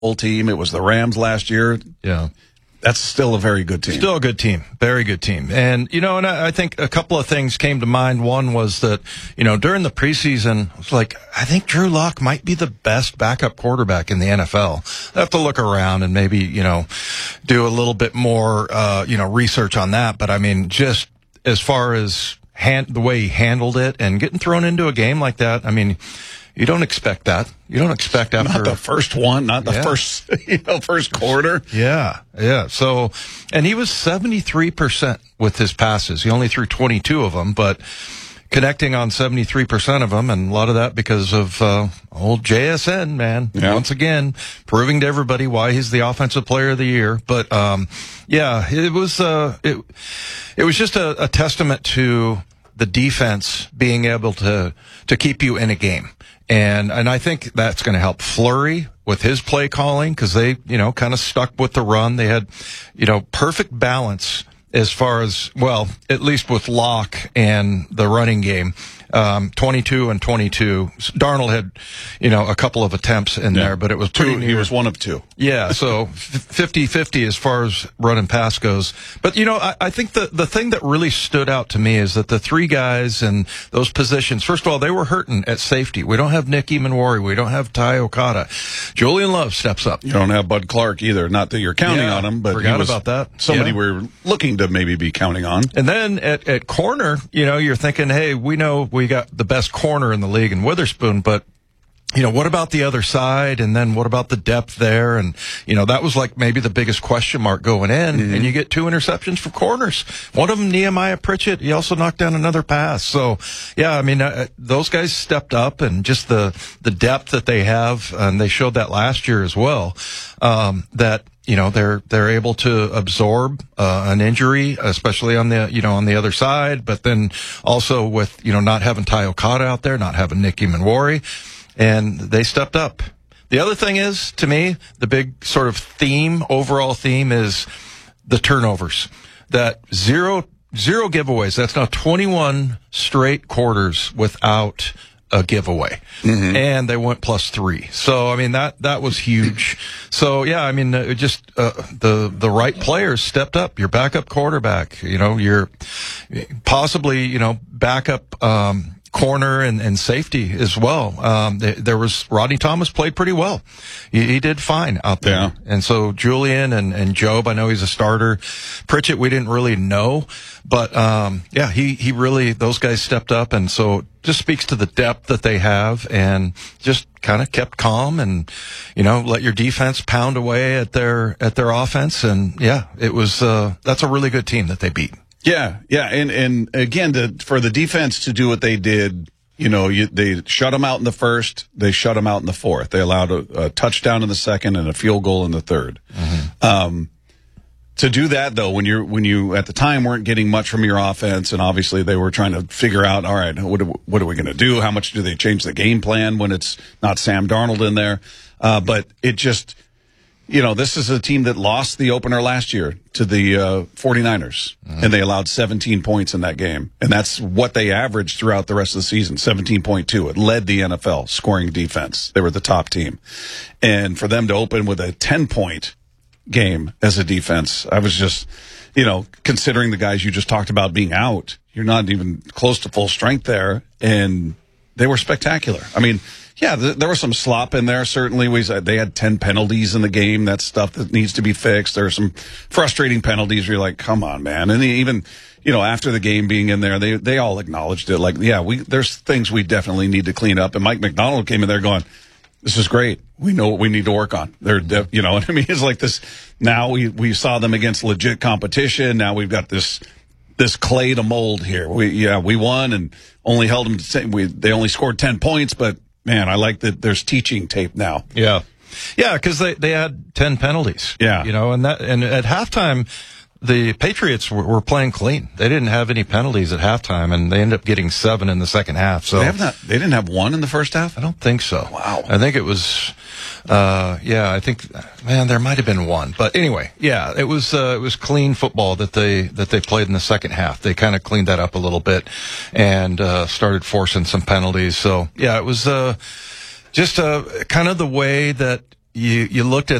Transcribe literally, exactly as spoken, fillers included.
whole team. It was the Rams last year. Yeah. That's still a very good team. Still a good team. Very good team. And, you know, and I, I think a couple of things came to mind. One was that, you know, during the preseason, it was like, I think Drew Lock might be the best backup quarterback in the N F L. I have to look around and maybe, you know, do a little bit more, uh, you know, research on that. But I mean, just as far as hand, the way he handled it and getting thrown into a game like that, I mean, you don't expect that. You don't expect after not the first one, not the yeah. first, you know, first quarter. Yeah, yeah. So, and he was seventy-three percent with his passes. He only threw twenty-two of them, but connecting on seventy-three percent of them, and a lot of that because of uh, old J S N, man. Yeah. Once again, proving to everybody why he's the offensive player of the year. But um, yeah, it was uh, it it was just a, a testament to the defense being able to to keep you in a game. And and I think that's going to help Fleury with his play calling, because they, you know, kind of stuck with the run. They had, you know, perfect balance as far as, well, at least with Locke and the running game. Um, twenty-two and twenty-two. Darnold had, you know, a couple of attempts in yeah. there, but it was pretty two, near. He was one of two. Yeah, so fifty-fifty as far as run and pass goes. But, you know, I, I think the, the thing that really stood out to me is that the three guys in those positions, first of all, they were hurting at safety. We don't have Nick Emanwari. We don't have Ty Okada. Julian Love steps up. You don't have Bud Clark either. Not that you're counting yeah, on him, but forgot he was about that. somebody yeah. we're looking to maybe be counting on. And then at, at corner, you know, you're thinking, hey, we know we got the best corner in the league in Witherspoon, but you know, what about the other side? And then what about the depth there? And, you know, that was like maybe the biggest question mark going in. Mm-hmm. And you get two interceptions for corners. One of them, Nehemiah Pritchett, he also knocked down another pass. So, yeah, I mean, uh, those guys stepped up, and just the, the depth that they have, and they showed that last year as well, um, that, you know, they're, they're able to absorb, uh, an injury, especially on the, you know, on the other side. But then also with, you know, not having Ty Okada out there, not having Nick Emanwari. And they stepped up. The other thing is, to me, the big sort of theme, overall theme, is the turnovers. That zero, zero giveaways. That's now twenty-one straight quarters without a giveaway. Mm-hmm. And they went plus three. So, I mean, that, that was huge. So, yeah, I mean, uh, just, uh, the, the right players stepped up. Your backup quarterback, you know, your possibly, you know, backup, um, corner and, and safety as well. Um, th- there was Rodney Thomas played pretty well. He, he did fine out there. Yeah. And so Julian and, and Job, I know he's a starter. Pritchett, we didn't really know, but, um, yeah, he, he really, those guys stepped up. And so it just speaks to the depth that they have, and just kind of kept calm and, you know, let your defense pound away at their, at their offense. And yeah, it was, uh, that's a really good team that they beat. Yeah, yeah, and and again, to, for the defense to do what they did, you know, you, they shut them out in the first, they shut them out in the fourth. They allowed a, a touchdown in the second and a field goal in the third. Mm-hmm. Um, to do that, though, when you're when you at the time weren't getting much from your offense, and obviously they were trying to figure out, all right, what are, what are we going to do? How much do they change the game plan when it's not Sam Darnold in there? Uh, but it just. You know, this is a team that lost the opener last year to the uh, 49ers, mm-hmm. and they allowed seventeen points in that game. And that's what they averaged throughout the rest of the season, seventeen point two. It led the N F L scoring defense. They were the top team. And for them to open with a ten-point game as a defense, I was just, you know, considering the guys you just talked about being out, you're not even close to full strength there, and they were spectacular. I mean, yeah, th- there was some slop in there. Certainly, we they had ten penalties in the game. That's stuff that needs to be fixed. There are some frustrating penalties where you're like, come on, man. And even, you know, after the game being in there, they they all acknowledged it. Like, yeah, we there's things we definitely need to clean up. And Mike McDonald came in there going, this is great. We know what we need to work on. They're, de- you know what I mean? It's like this. Now we we saw them against legit competition. Now we've got this. This clay to mold here. We yeah we won and only held them to ten, we they only scored ten points, but man, I like that there's teaching tape now. Yeah, yeah, because they they had ten penalties. Yeah, you know, and that and at halftime, the Patriots were, were playing clean. They didn't have any penalties at halftime, and they ended up getting seven in the second half. So they have not. They didn't have one in the first half. I don't think so. Wow. I think it was. Uh, yeah, I think, man, there might have been one, but anyway, yeah, it was, uh, it was clean football that they, that they played in the second half. They kind of cleaned that up a little bit and, uh, started forcing some penalties. So yeah, it was, uh, just, uh, kind of the way that you, you looked at